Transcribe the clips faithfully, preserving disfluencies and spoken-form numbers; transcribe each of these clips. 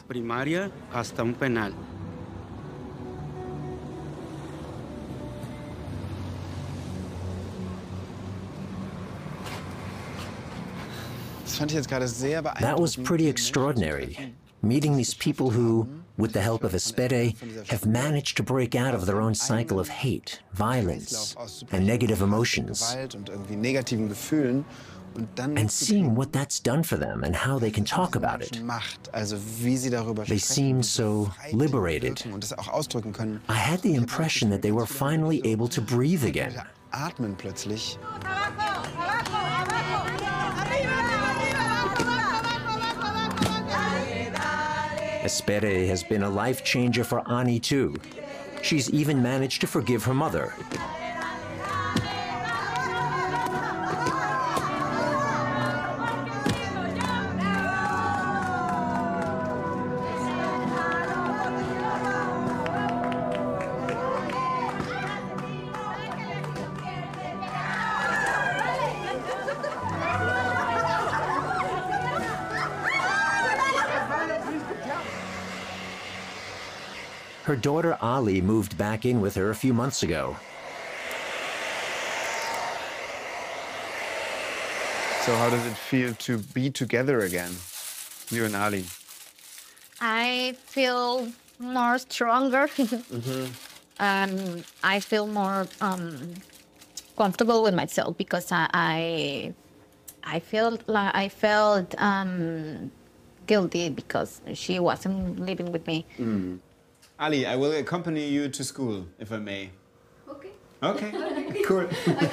primaria hasta un penal. That was pretty extraordinary, meeting these people who, with the help of Espere, have managed to break out of their own cycle of hate, violence, and negative emotions, and seeing what that's done for them and how they can talk about it. They seemed so liberated. I had the impression that they were finally able to breathe again. Espere has been a life changer for Ani too. She's even managed to forgive her mother. Her daughter Ali moved back in with her a few months ago. So how does it feel to be together again, you and Ali? I feel more stronger. Mm-hmm. um, I feel more um, comfortable with myself because I, I, I felt like I felt um, guilty because she wasn't living with me. Mm. Ali, I will accompany you to school, if I may. Okay. Okay, cool.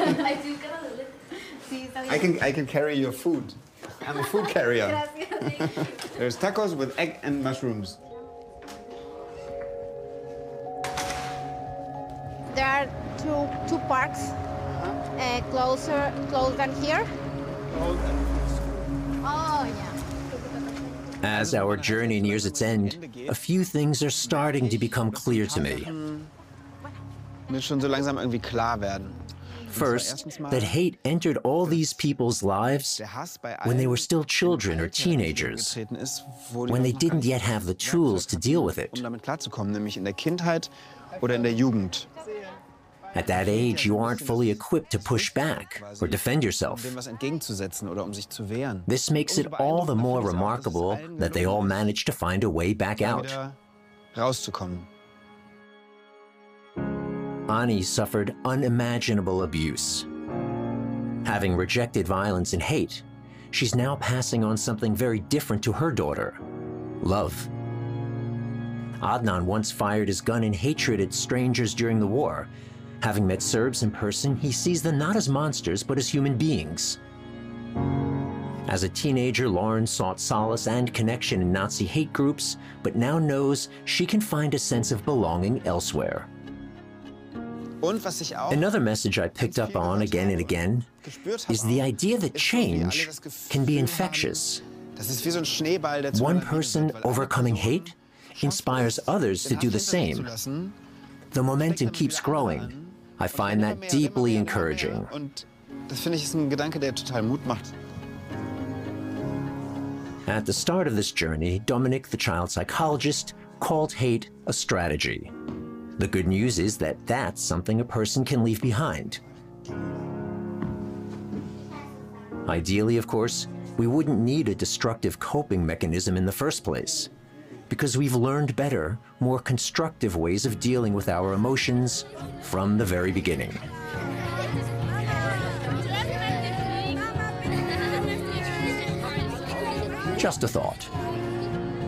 I can, I can carry your food. I'm a food carrier. There's tacos with egg and mushrooms. There are two, two parks uh, closer, closer than here. Oh, yeah. As our journey nears its end, a few things are starting to become clear to me. First, that hate entered all these people's lives when they were still children or teenagers, when they didn't yet have the tools to deal with it. At that age, you aren't fully equipped to push back or defend yourself. This makes it all the more remarkable that they all managed to find a way back out. Ani suffered unimaginable abuse. Having rejected violence and hate, she's now passing on something very different to her daughter: love. Adnan once fired his gun in hatred at strangers during the war. Having met Serbs in person, he sees them not as monsters, but as human beings. As a teenager, Lauren sought solace and connection in Nazi hate groups, but now knows she can find a sense of belonging elsewhere. Another message I picked up on again and again is the idea that change can be infectious. One person overcoming hate inspires others to do the same. The momentum keeps growing. I find that deeply encouraging. At the start of this journey, Dominic, the child psychologist, called hate a strategy. The good news is that that's something a person can leave behind. Ideally, of course, we wouldn't need a destructive coping mechanism in the first place, because we've learned better, more constructive ways of dealing with our emotions from the very beginning. Just a thought.